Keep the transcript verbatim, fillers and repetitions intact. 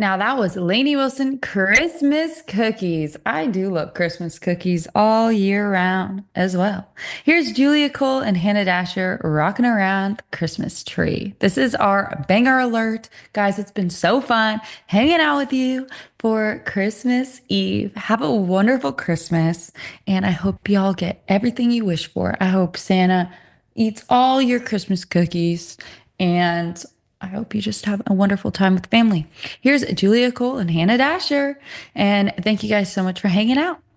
Now that was Lainey Wilson Christmas cookies. I do love Christmas cookies all year round as well. Here's Julia Cole and Hannah Dasher rocking around the Christmas tree. This is our banger alert. Guys, it's been so fun hanging out with you for Christmas Eve. Have a wonderful Christmas, and I hope y'all get everything you wish for. I hope Santa eats all your Christmas cookies, and I hope you just have a wonderful time with family. Here's Julia Cole and Hannah Dasher. And thank you guys so much for hanging out.